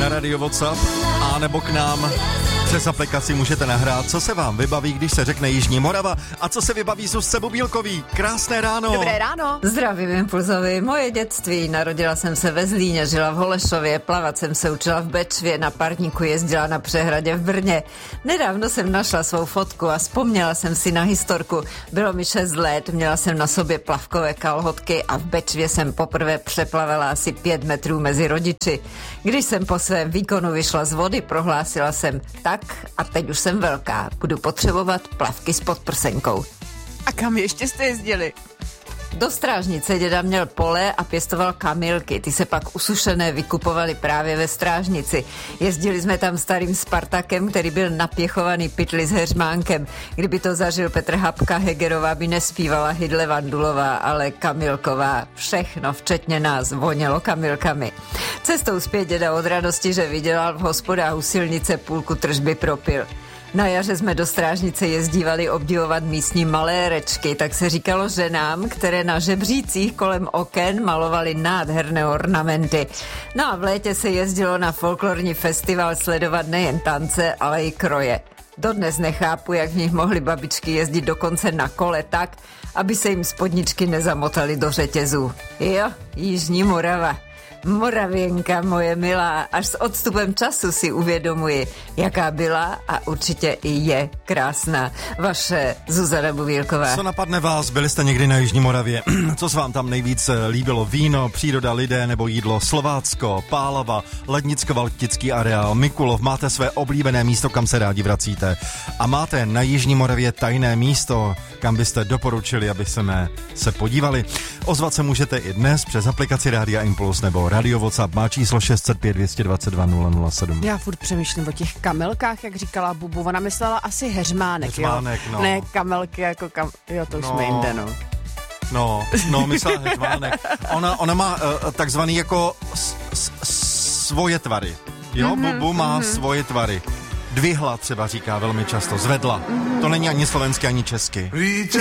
na Radio WhatsApp a nebo k nám přes aplikaci můžete nahrát, co se vám vybaví, když se řekne Jižní Morava a co se vybaví Zuzce Bubílkový. Krásné ráno. Dobré ráno. Zdravím Impulzovi. Moje dětství. Narodila jsem se ve Zlíně, žila v Holešově, plavat jsem se učila v Bečvě, na parníku jezdila na přehradě v Brně. Nedávno jsem našla svou fotku a vzpomněla jsem si na historku. Bylo mi 6 let, měla jsem na sobě plavkové kalhotky a v Bečvě jsem poprvé přeplavala asi 5 metrů mezi rodiči. Když jsem po svém výkonu vyšla z vody, prohlásila jsem tak a teď už jsem velká. Budu potřebovat plavky s podprsenkou. A kam ještě jste jezdili? Do Strážnice děda měl pole a pěstoval kamilky. Ty se pak usušené vykupovaly právě ve Strážnici. Jezdili jsme tam starým Spartakem, který byl napěchovaný pytli s heřmánkem. Kdyby to zažil Petr Hapka, Hegerová by nespívala Hydle Vandulová, ale Kamilková. Všechno, včetně nás, vonělo kamilkami. Cestou zpět děda od radosti, že vydělal v hospodách u silnice, půlku tržby propil. Na jaře jsme do Strážnice jezdívali obdivovat místní malérečky, tak se říkalo ženám, které na žebřících kolem oken malovaly nádherné ornamenty. No a v létě se jezdilo na folklorní festival sledovat nejen tance, ale i kroje. Dodnes nechápu, jak v nich mohly babičky jezdit dokonce na kole tak, aby se jim spodničky nezamotaly do řetězů. Jo, Jižní Morava. Moravěnka moje milá, až s odstupem času si uvědomuji, jaká byla a určitě i je krásná. Vaše Zuzana Bubílková. Co napadne vás? Byli jste někdy na Jižní Moravě? Co se vám tam nejvíc líbilo? Víno, příroda, lidé nebo jídlo? Slovácko, Pálava, Lednicko-Valtický areál, Mikulov. Máte své oblíbené místo, kam se rádi vracíte? A máte na Jižní Moravě tajné místo, kam byste doporučili, aby jsme se podívali? Ozvat se můžete i dnes přes aplikaci Rádia Impuls nebo Radio WhatsApp má číslo 605 222 007. Já furt přemýšlím o těch kamelkách, jak říkala Bubu. Ona myslela asi heřmánek, heřmánek, jo? No. Ne kamelky jako jo, to už jsme jinde, no. No, myslela heřmánek. Ona má takzvaný jako svoje tvary. Jo, Bubu má svoje tvary. Dvihla třeba říká velmi často, zvedla. To není ani slovenské, ani česky.